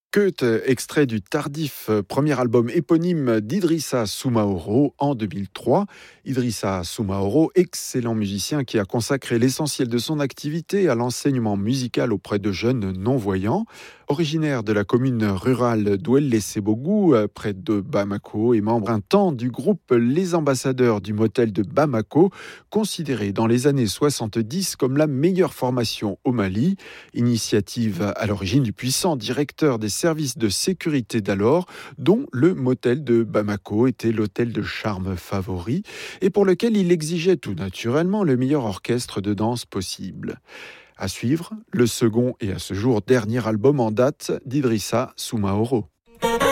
Keut, extrait du tardif premier album éponyme d'Idrissa Soumaoro en 2003. Idrissa Soumaoro, excellent musicien qui a consacré l'essentiel de son activité à l'enseignement musical auprès de jeunes non-voyants. Originaire de la commune rurale d'Ouelle-lès-Sebogou, près de Bamako, et membre un temps du groupe Les Ambassadeurs du Motel de Bamako, considéré dans les années 70 comme la meilleure formation au Mali. Initiative à l'origine du puissant directeur des services de sécurité d'alors, dont le motel de Bamako était l'hôtel de charme favori et pour lequel il exigeait tout naturellement le meilleur orchestre de danse possible. À suivre, le second et à ce jour dernier album en date d'Idrissa Soumaoro.